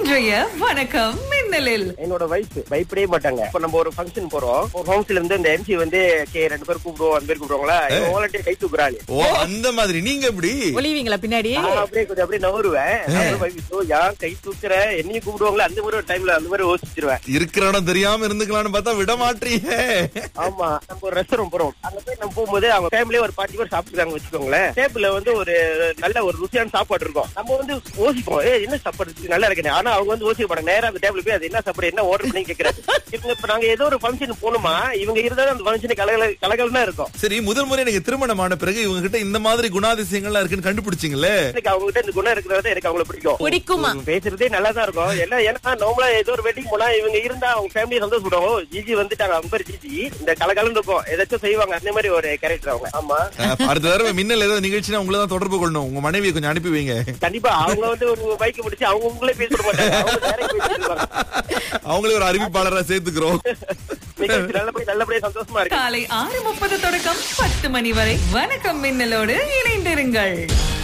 இன்றைய வணக்கம் மின்னலில் என்னோட வயசு பயப்படவே மாட்டாங்க. இப்ப நம்ம ஒரு ஃபங்க்ஷன் போறோம், ஒரு ஹவுஸ்ல இருந்து இந்த எம்சி வந்து 2 பேர் கூப்பிடுவோம், 5 பேர் கூப்பிடுவாங்களா, வாலண்டியர் கை தூக்குறாங்க. ஓ அந்த மாதிரி நீங்க எப்படி ஒளிவீங்களா பின்னாடி? நான் அப்படியே நவருவேன். யார் கை தூக்குற என்னையும் கூப்பிடுவாங்களா, அந்த மாதிரி ஒரு டைம்ல அந்த மாதிரி யோசிச்சிருவேன். இருக்கிற இடம் தெரியாம இருந்துக்கலாம்னு பார்த்தா விட மாட்டீங்க. ஆமா, நம்ம ஒரு ரெஸ்டாரண்ட் போறோம். அங்க போய் நம்ம போகும்போது அவங்க ஃபேமிலியே ஒரு 40 பேர் சாப்பிட்டுருக்காங்க வச்சுக்கோங்களேன். டேபிள்ல வந்து ஒரு நல்ல ஒரு ருசியான சாப்பாடு இருக்கும். நம்ம வந்து யோசிப்போம், என்ன சாப்பாடு இருக்கு, நல்லா இருக்கு. ஆனா அவங்க வந்து யோசிக்க மாட்டாங்க. நேரா அந்த டேபிள் போய் அது என்ன சாப்பாடு, என்ன ஆர்டர் பண்ணி கேக்குறாங்க. இப்ப நாங்க ஏதோ ஒரு ஃபங்க்ஷன் போகணுமா, இவங்க இருந்தாலும் அந்த ஃபங்க்ஷன் கலகலன்னா இருக்கும். சரி, முதல் முறை எனக்கு திருமணமான பிறகு இவங்க கிட்ட இந்த மாதிரி குணாதிசயங்கள்லாம் இருக்குன்னு கண்டுபிடிச்சிங்களே. எனக்கு அவங்க கிட்ட இந்த குணம் இருக்கிறது எனக்கு அவங்களை பிடிக்குமா? பேசுறதே நல்லா தான் இருக்கும். ஏன்னா நார்மலா ஏதோ ஒரு வெட்டிங் போனா இவங்க இருந்தா அவங்க ஃபேமிலி சந்தோஷப்படுவோம். ஜிஜி வந்துட்டாங்க, அவங்க பேர் ஜிஜி, இந்த கலகலன்னு இருக்கும், ஏதாச்சும் செய்வாங்க. அந்த மாதிரி ஒரு கேரக்டர் அவங்க. ஆமா, அடுத்த தடவை மின்னல் ஏதோ நிகழ்ச்சினா உங்களை தான் தொடர்பு கொள்ளணும். உங்க மனைவியை கொஞ்சம் அனுப்பி வைங்க. கண்டிப்பா. அவங்க வந்து ஒரு பைக் பிடிச்சி அவங்க உங்களே பேச மாட்டாங்க, அவங்க direct பேசிடுவாங்க. அவங்களே ஒரு அறிவிப்பாளரா சேர்த்துக்கிறோம். நல்லபடியா சந்தோஷமா இருக்கு. காலை 6:30 தொடக்கம் 10 மணி வரை வணக்கம் மின்னலோடு இணைந்திருங்கள்.